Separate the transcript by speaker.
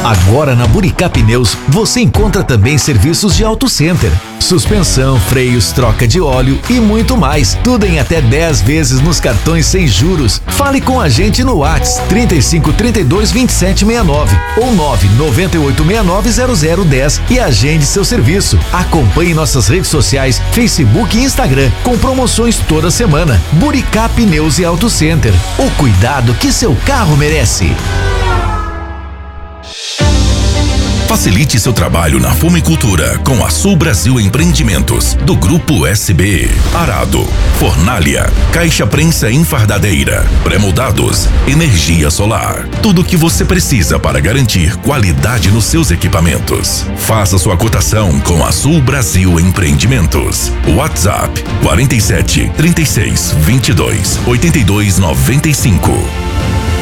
Speaker 1: Agora na Buricá Pneus você encontra também serviços de auto center, suspensão, freios, troca de óleo e muito mais. Tudo em até 10 vezes nos cartões sem juros. Fale com a gente no WhatsApp 35 32 27 69 ou 9 98 69 0010 e agende seu serviço. Acompanhe nossas redes sociais, Facebook e Instagram, com promoções toda semana. Buricá Pneus e Auto Center. O cuidado que seu carro merece.
Speaker 2: Facilite seu trabalho na fumicultura com a Sul Brasil Empreendimentos, do Grupo SB. Arado, fornalha, caixa prensa enfardadeira, pré-moldados, energia solar. Tudo o que você precisa para garantir qualidade nos seus equipamentos. Faça sua cotação com a Sul Brasil Empreendimentos. WhatsApp 47 36 22 82 95.